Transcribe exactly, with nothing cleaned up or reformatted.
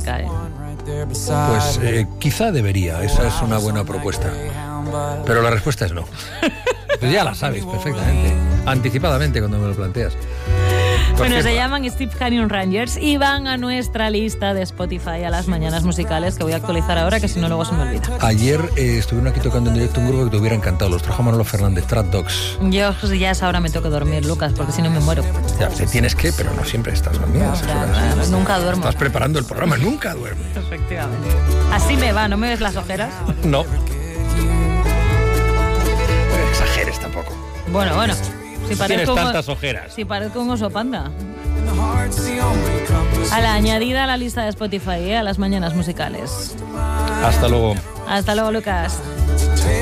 cae. Pues eh, quizá debería, esa es una buena propuesta. Pero la respuesta es no. Pues ya la sabes perfectamente, anticipadamente cuando me lo planteas. Bueno, se llaman Steep Canyon Rangers y van a nuestra lista de Spotify a las mañanas musicales, que voy a actualizar ahora, que si no luego se me olvida. Ayer eh, estuvieron aquí tocando en directo un grupo que te hubiera encantado, los trajo Manolo Fernández, Trap Dogs. Yo pues, ya a esa hora me tengo que dormir, Lucas, porque si no me muero. Ya, te tienes que, pero no siempre estás dormida. Claro, claro, nunca duermo. Estás preparando el programa, nunca duermes. Efectivamente. Así me va, ¿no me ves las ojeras? No. No exageres tampoco. Bueno, bueno. Si tienes un, tantas ojeras. Si parezco un oso panda. A la añadida a la lista de Spotify, ¿eh? A las mañanas musicales. Hasta luego. Hasta luego, Lucas.